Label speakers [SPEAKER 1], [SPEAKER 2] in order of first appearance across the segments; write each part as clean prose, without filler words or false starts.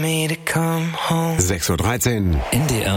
[SPEAKER 1] 6:13 Uhr.
[SPEAKER 2] NDR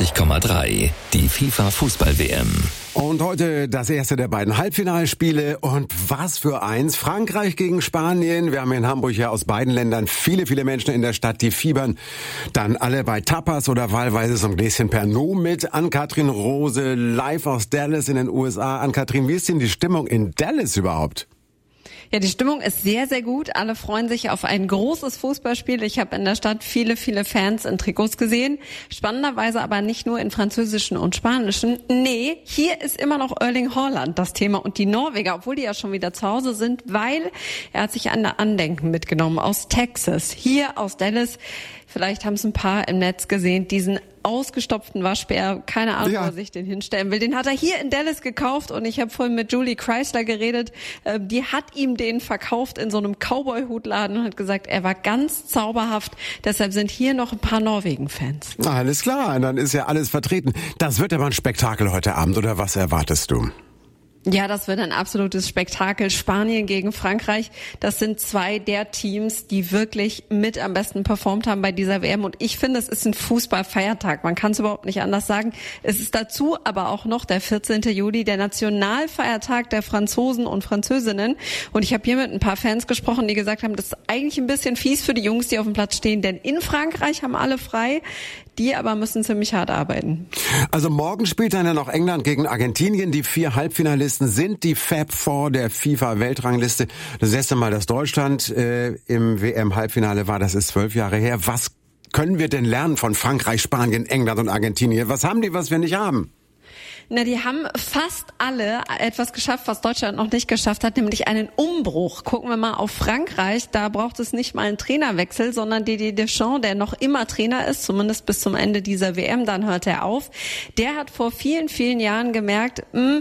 [SPEAKER 2] 90,3, die FIFA-Fußball-WM.
[SPEAKER 1] Und heute das erste der beiden Halbfinalspiele. Und was für eins. Frankreich gegen Spanien. Wir haben in Hamburg ja aus beiden Ländern viele Menschen in der Stadt, die fiebern dann alle bei Tapas oder wahlweise so ein Gläschen Pernod mit. Ann-Kathrin Rose, live aus Dallas in den USA. Ann-Kathrin, wie ist denn die Stimmung in Dallas überhaupt?
[SPEAKER 3] Ja, die Stimmung ist sehr, sehr gut. Alle freuen sich auf ein großes Fußballspiel. Ich habe in der Stadt viele Fans in Trikots gesehen. Spannenderweise aber nicht nur in französischen und spanischen. Nee, hier ist immer noch Erling Haaland das Thema und die Norweger, obwohl die ja schon wieder zu Hause sind, weil er hat sich an der Andenken mitgenommen aus Texas, hier aus Dallas. Vielleicht haben es ein paar im Netz gesehen, diesen ausgestopften Waschbär, keine Ahnung, wo er sich den hinstellen will. Den hat er hier in Dallas gekauft und ich habe vorhin mit Julie Chrysler geredet. Die hat ihm den verkauft in so einem Cowboy-Hutladen und hat gesagt, er war ganz zauberhaft. Deshalb sind hier noch ein paar Norwegen-Fans.
[SPEAKER 1] Alles klar, dann ist ja alles vertreten. Das wird aber ein Spektakel heute Abend, oder was erwartest du?
[SPEAKER 3] Ja, das wird ein absolutes Spektakel. Spanien gegen Frankreich, das sind zwei der Teams, die wirklich mit am besten performt haben bei dieser WM. Und ich finde, es ist ein Fußballfeiertag. Man kann es überhaupt nicht anders sagen. Es ist dazu aber auch noch der 14. Juli, der Nationalfeiertag der Franzosen und Französinnen. Und ich habe hier mit ein paar Fans gesprochen, die gesagt haben, das ist eigentlich ein bisschen fies für die Jungs, die auf dem Platz stehen. Denn in Frankreich haben alle frei. Die aber müssen ziemlich hart arbeiten.
[SPEAKER 1] Also morgen spielt dann ja noch England gegen Argentinien. Die 4 Halbfinalisten sind die Fab Four der FIFA-Weltrangliste. Das erste Mal, dass Deutschland im WM-Halbfinale war, das ist 12 Jahre her. Was können wir denn lernen von Frankreich, Spanien, England und Argentinien? Was haben die, was wir nicht haben?
[SPEAKER 3] Na, die haben fast alle etwas geschafft, was Deutschland noch nicht geschafft hat, nämlich einen Umbruch. Gucken wir mal auf Frankreich, da braucht es nicht mal einen Trainerwechsel, sondern Didier Deschamps, der noch immer Trainer ist, zumindest bis zum Ende dieser WM, dann hört er auf. Der hat vor vielen Jahren gemerkt,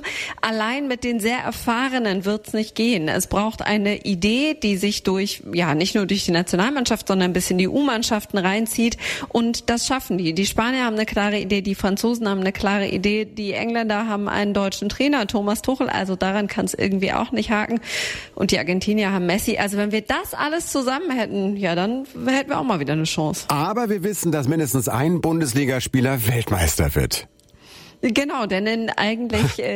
[SPEAKER 3] allein mit den sehr Erfahrenen wird's nicht gehen. Es braucht eine Idee, die sich nicht nur durch die Nationalmannschaft, sondern bis in die U-Mannschaften reinzieht. Und das schaffen die. Die Spanier haben eine klare Idee, die Franzosen haben eine klare Idee, die Engländer haben einen deutschen Trainer, Thomas Tuchel, also daran kann es irgendwie auch nicht haken. Und die Argentinier haben Messi. Also wenn wir das alles zusammen hätten, ja, dann hätten wir auch mal wieder eine Chance.
[SPEAKER 1] Aber wir wissen, dass mindestens ein Bundesligaspieler Weltmeister wird.
[SPEAKER 3] Genau, denn in allen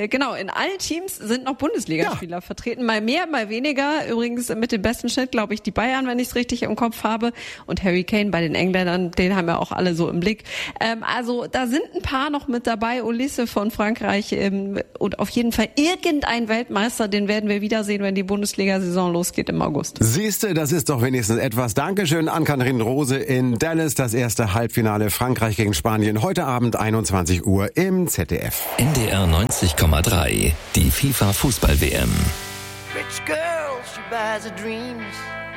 [SPEAKER 3] Teams sind noch Bundesligaspieler vertreten. Mal mehr, mal weniger. Übrigens mit dem besten Schnitt, glaube ich, die Bayern, wenn ich es richtig im Kopf habe. Und Harry Kane bei den Engländern, den haben wir auch alle so im Blick. Also da sind ein paar noch mit dabei. Ulisse von Frankreich und auf jeden Fall irgendein Weltmeister, den werden wir wiedersehen, wenn die Bundesliga-Saison losgeht im August.
[SPEAKER 1] Siehste, das ist doch wenigstens etwas. Dankeschön, Ann-Kathrin Rose in Dallas. Das erste Halbfinale Frankreich gegen Spanien. Heute Abend 21 Uhr im ZDF.
[SPEAKER 2] NDR 90,3, die FIFA-Fußball-WM.
[SPEAKER 4] Rich girl, she buys her dreams.